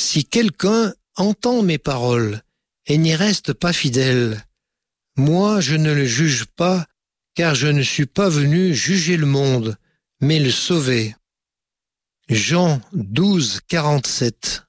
Si quelqu'un entend mes paroles et n'y reste pas fidèle, moi je ne le juge pas, car je ne suis pas venu juger le monde, mais le sauver. Jean 12, 47.